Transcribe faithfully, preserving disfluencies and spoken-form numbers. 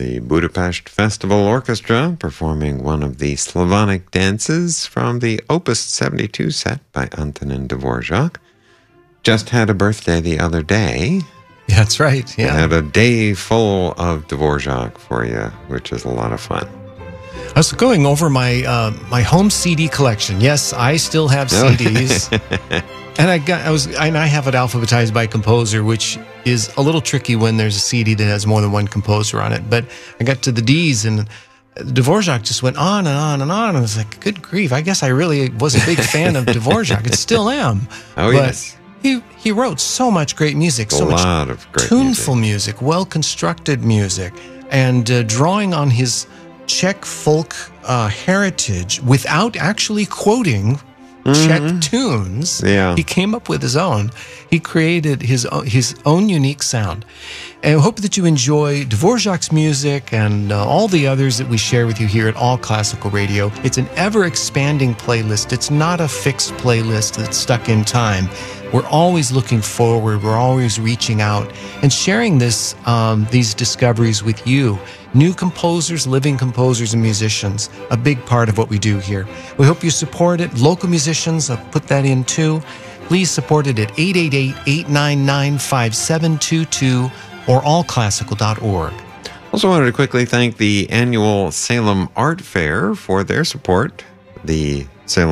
the Budapest Festival Orchestra performing one of the Slavonic dances from the Opus seventy-two set by Antonin Dvorak. Just had a birthday the other day. Yeah, that's right. Yeah. I had a day full of Dvorak for you, which is a lot of fun. I was going over my uh, my home C D collection. Yes, I still have C Ds, and I got I was and I have it alphabetized by composer, which is a little tricky when there's a C D that has more than one composer on it. But I got to the D's, and Dvorak just went on and on and on. And I was like, "Good grief! I guess I really was a big fan of Dvorak. and still am." Oh but yes, he he wrote so much great music, a so much lot of great tuneful music, music well constructed music, and uh, drawing on his Czech folk uh, heritage without actually quoting mm-hmm. Czech tunes. Yeah. He came up with his own. He created his own, his own unique sound. And I hope that you enjoy Dvorak's music and uh, all the others that we share with you here at All Classical Radio. It's an ever-expanding playlist. It's not a fixed playlist that's stuck in time. We're always looking forward. We're always reaching out and sharing this, um, these discoveries with you. New composers, living composers, and musicians, a big part of what we do here. We hope you support it. Local musicians, I'll put that in too. Please support it at eight eight eight, eight nine nine, five seven two two or all classical dot org. Also wanted to quickly thank the annual Salem Art Fair for their support. The Salem